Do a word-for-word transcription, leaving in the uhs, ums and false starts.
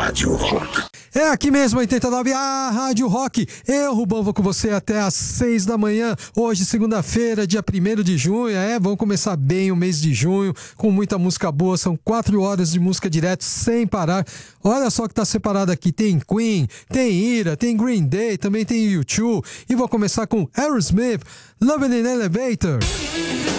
Rádio Rock. É aqui mesmo, oitenta e nove, a Rádio Rock. Eu, Rubão, vou com você até às seis da manhã. Hoje, segunda-feira, dia primeiro de junho. É, vamos começar bem o mês de junho, com muita música boa. São quatro horas de música direto, sem parar. Olha só que tá separado aqui. Tem Queen, tem Ira, tem Green Day, também tem U dois. E vou começar com Aerosmith, Love in an Elevator.